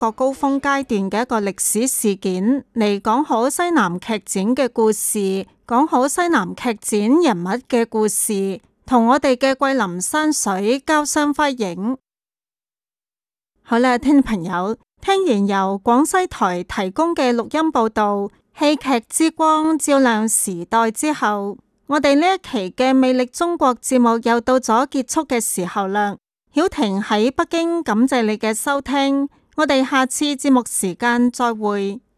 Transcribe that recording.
個高峰階段嘅一個歷史事件嚟講好西南劇展嘅故事，講好西南劇展人物嘅故事，同我哋嘅桂林山水交相輝映。好啦，聽眾朋友，聽完由廣西台提供嘅錄音報道，戲劇之光照亮時代之後，我哋呢一期嘅魅力中國節目又到咗結束嘅時候啦。曉婷喺北京感謝你嘅收聽，我哋下次節目時間再會。